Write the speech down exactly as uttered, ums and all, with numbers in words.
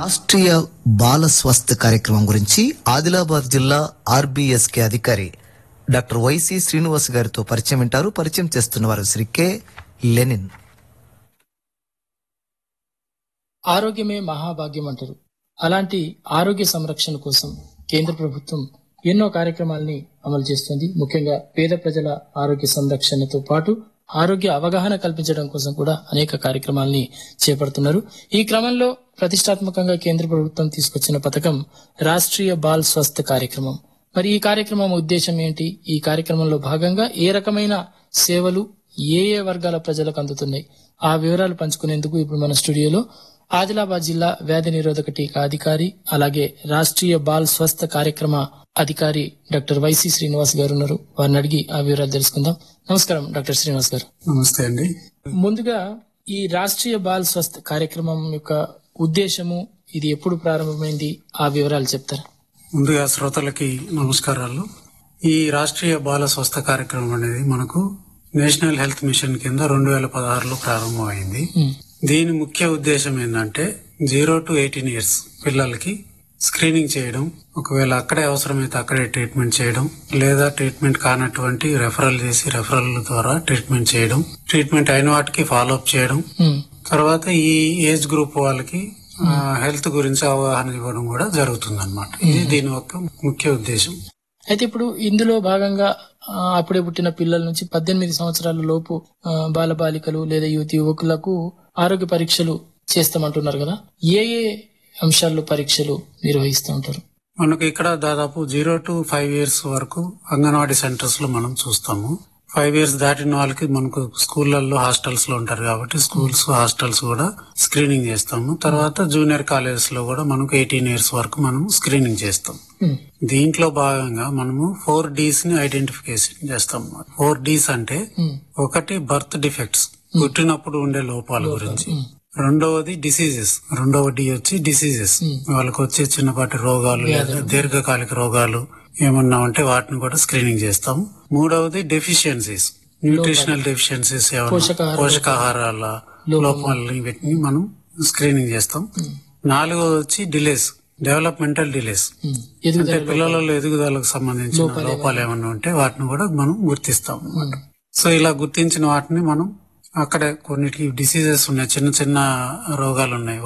రాష్ట్రీయ బాల స్వాస్థ్య కార్యక్రమం గురించి ఆదిలాబాద్ జిల్లా ఆర్బీఎస్కే అధికారి డాక్టర్ వైసి శ్రీనివాస్ గారితో పరిచయం వింటారు. పరిచయం చేస్తున్నవారు శ్రీ కె లెనిన్. ఆరోగ్యమే మహాభాగ్యం అంటారు. అలాంటి ఆరోగ్య సంరక్షణ కోసం కేంద్ర ప్రభుత్వం ఎన్నో కార్యక్రమాలని అమలు చేస్తుంది. ముఖ్యంగా పేద ప్రజల ఆరోగ్య సంరక్షణతో పాటు ఆరోగ్య అవగాహన కల్పించడం కోసం కూడా అనేక కార్యక్రమాలని చేపడుతున్నారు. ఈ క్రమంలో ప్రతిష్టాత్మకంగా కేంద్ర ప్రభుత్వం తీసుకొచ్చిన పథకం రాష్ట్రీయ బాల్ స్వస్థ్ కార్యక్రమం. మరి ఈ కార్యక్రమం ఉద్దేశం ఏంటి? ఈ కార్యక్రమంలో భాగంగా ఏ రకమైన సేవలు ఏ ఏ వర్గాల ప్రజలకు అందుతున్నాయి, ఆ వివరాలు పంచుకునేందుకు ఇప్పుడు మన స్టూడియోలో ఆదిలాబాద్ జిల్లా వ్యాధి నిరోధక టీకా అధికారి, అలాగే రాష్ట్రీయ బాల్ స్వస్థ కార్యక్రమ అధికారి డాక్టర్ వైసి శ్రీనివాస్ గారు ఉన్నారు. వారిని అడిగి ఆ వివరాలు తెలుసుకుందాం. నమస్కారం డాక్టర్ శ్రీనివాస్ గారు. నమస్తే అండి. ముందుగా ఈ రాష్ట్రీయ బాల్ స్వస్థ కార్యక్రమం యొక్క ఉద్దేశము, ఇది ఎప్పుడు ప్రారంభమైంది, ఆ వివరాలు చెప్తారా? ముందుగా శ్రోతలకి నమస్కారాలు. ఈ రాష్ట్రీయ బాల స్వస్థ కార్యక్రమం అనేది మనకు నేషనల్ హెల్త్ మిషన్ కింద రెండు వేల పదహారులో ప్రారంభమైంది. దీని ముఖ్య ఉద్దేశం ఏంటంటే జీరో టు ఎయిటీన్ ఇయర్స్ పిల్లలకి స్క్రీనింగ్ చేయడం, ఒకవేళ అక్కడే అవసరమైతే అక్కడే ట్రీట్మెంట్ చేయడం, లేదా ట్రీట్మెంట్ కానటువంటి రెఫరల్ చేసి రెఫరల్ ద్వారా ట్రీట్మెంట్ చేయడం, ట్రీట్మెంట్ అయిన వాటికి ఫాలోఅప్ చేయడం, తర్వాత ఈ ఏజ్ గ్రూప్ వాళ్ళకి హెల్త్ గురించి అవగాహన ఇవ్వడం కూడా జరుగుతుంది అన్నమాట. ఇది దీని యొక్క ముఖ్య ఉద్దేశం. అయితే ఇప్పుడు ఇందులో భాగంగా అప్పుడే పుట్టిన పిల్లల నుంచి పద్దెనిమిది సంవత్సరాల లోపు బాలబాలికలు లేదా యువతి యువకులకు ఆరోగ్య పరీక్షలు చేస్తామంటున్నారు కదా, ఏ ఏ అంశాల్లో పరీక్షలు నిర్వహిస్తూ ఉంటారు? మనకు ఇక్కడ దాదాపు జీరో టు ఫైవ్ ఇయర్స్ వరకు అంగన్వాడీ సెంటర్స్ లో మనం చూస్తాము. ఫైవ్ ఇయర్స్ దాటిన వాళ్ళకి మనకు స్కూళ్లలో హాస్టల్స్ లో ఉంటారు కాబట్టి స్కూల్స్ హాస్టల్స్ కూడా స్క్రీనింగ్ చేస్తాము. తర్వాత జూనియర్ కాలేజెస్ లో కూడా మనకు ఎయిటీన్ ఇయర్స్ వరకు మనం స్క్రీనింగ్ చేస్తాం. దీంట్లో భాగంగా మనము ఫోర్ డీస్ ని ఐడెంటిఫికేషన్ చేస్తాం. ఫోర్ డీస్ అంటే ఒకటి బర్త్ డిఫెక్ట్స్, పుట్టినప్పుడు ఉండే లోపాల గురించి. రెండవది డిసీజెస్, రెండవ డి వచ్చి డిసీజెస్, వాళ్ళకి వచ్చే చిన్నపాటి రోగాలు లేదా దీర్ఘకాలిక రోగాలు ఏమన్నా ఉంటే వాటిని కూడా స్క్రీనింగ్ చేస్తాం. మూడవది డెఫిషియన్సీస్, న్యూట్రిషనల్ డెఫిషియన్సీస్, పోషకాహారాల లోపాలని వీటిని మనం స్క్రీనింగ్ చేస్తాం. నాలుగవది వచ్చి డిలేస్, డెవలప్మెంటల్ డిలేస్, అంటే పిల్లలలో ఎదుగుదలకు సంబంధించిన లోపాలు ఏమన్నా ఉంటే వాటిని కూడా మనం గుర్తిస్తాం అన్నమాట. సో ఇలా గుర్తించిన వాటిని మనం అక్కడే కొన్నిటికి డిసీజెస్ ఉన్నాయి, చిన్న చిన్న రోగాలు ఉన్నాయి,